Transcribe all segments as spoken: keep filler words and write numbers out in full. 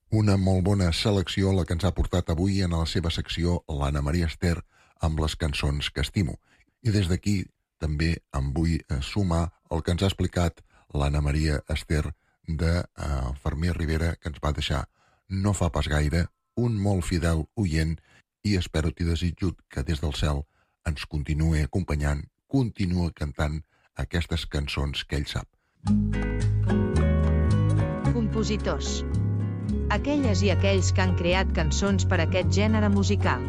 Una molt bona selecció la que ens ha portat avui en la seva secció l'Anna Maria Ester amb les cançons que estimo. I des d'aquí també em vull sumar el que ens ha explicat l'Anna Maria Ester de uh, Fermí Rivera, que ens va deixar no fa pas gaire, un molt fidel oient, i espero t'hi desitjo que des del cel ens continuï acompanyant, continua cantant aquestes cançons que ell sap. Compositors. Aquelles i aquells que han creat cançons per a aquest gènere musical.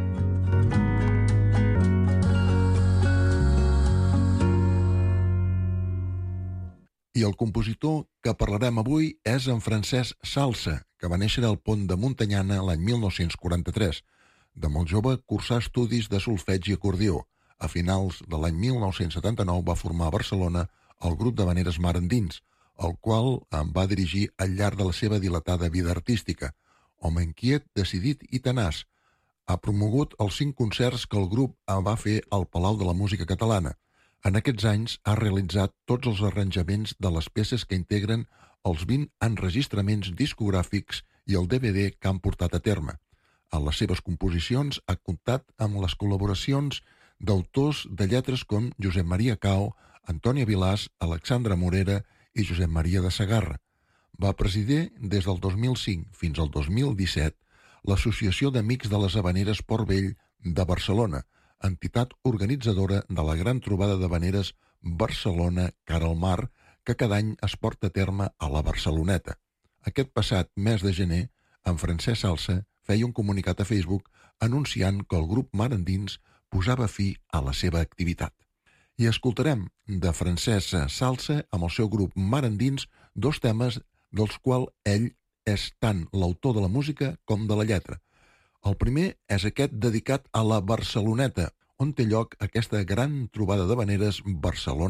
I el compositor que parlarem avui és en Francesc Salsa, que va néixer al Pont de Montanyana l'any mil nou-cents quaranta-tres. De molt jove cursà estudis de solfeig i acordió. A finals de l'any mil nou-cents setanta-nou va formar a Barcelona el grup d'havaneres Mar Endins, el qual em va dirigir al llarg de la seva dilatada vida artística. Home inquiet, decidit i tenaç. Ha promogut els cinc concerts que el grup va fer al Palau de la Música Catalana. En aquests anys ha realitzat tots els arranjaments de les peces que integren els vint enregistraments discogràfics i el D V D que han portat a terme. En les seves composicions ha comptat amb les col·laboracions d'autors de lletres com Josep Maria Cao, Antònia Vilàs, Alexandra Morera i Josep Maria de Segarra. Va presidir des del dos mil cinc fins al dos mil disset l'Associació d'Amics de les Havaneres Port Vell de Barcelona, entitat organitzadora de la gran trobada d'havaneres Barcelona cara al mar, que cada any es porta a terme a la Barceloneta. Aquest passat mes de gener, en Francesc Salsa feia un comunicat a Facebook anunciant que el grup Mar Endins posava fi a la seva activitat. I escoltarem de Francesc Salsa amb el seu grup Mar Endins dos temes dels quals ell és tant l'autor de la música com de la lletra. El primer és aquest dedicat a la Barceloneta, on té lloc aquesta gran trobada d'havaneres Barcelona